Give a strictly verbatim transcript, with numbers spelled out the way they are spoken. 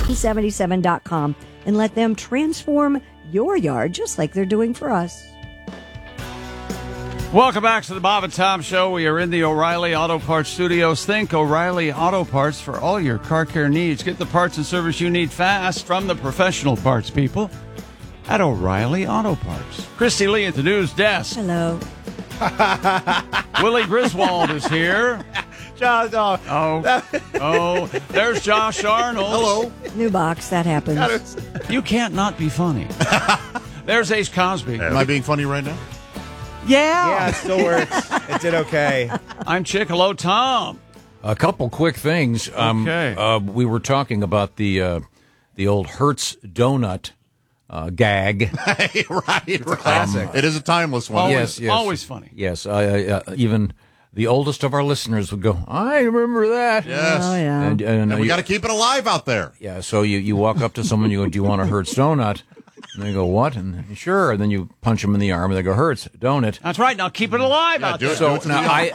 seventy-seven dot com and let them transform your yard just like they're doing for us. Welcome back to the Bob and Tom Show. We are in the O'Reilly Auto Parts studios. Think O'Reilly Auto Parts for all your car care needs. Get the parts and service you need fast from the professional parts people at O'Reilly Auto Parts. Christy Lee at the news desk. Hello. Willie Griswold is here. Josh, oh. Oh, oh, there's Josh Arnold. Hello. New box, that happens. You can't not be funny. There's Ace Cosby. Am I being funny right now? Yeah. Yeah, it still works. It did okay. I'm Chick. Hello, Tom. A couple quick things. Um, Okay. Uh, we were talking about the uh, the old Hertz donut uh, gag. right, right. classic. It is a timeless one. Always, Yes, yes. always funny. Yes, uh, uh, even the oldest of our listeners would go, I remember that. Yes. Oh, yeah. And, and, And we you- got to keep it alive out there. yeah, so you, you walk up to someone, you go, do you want a Hertz donut? And they go, what? And sure. And then you punch them in the arm, and they go, Hertz, donut. That's right. Now keep it alive Yeah, out do there. it. So it to now the I,